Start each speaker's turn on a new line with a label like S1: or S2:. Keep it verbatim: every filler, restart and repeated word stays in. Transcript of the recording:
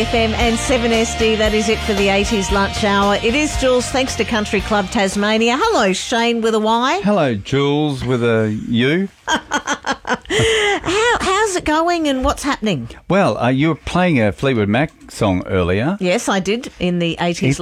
S1: F M and seven S D, that is it for the eighties lunch hour. It is Jules, thanks to Country Club Tasmania. Hello, Shane with a Y.
S2: Hello, Jules with a U.
S1: How, how's it going and what's happening?
S2: Well, uh, you were playing a Fleetwood Mac song earlier.
S1: Yes, I did, in the eighties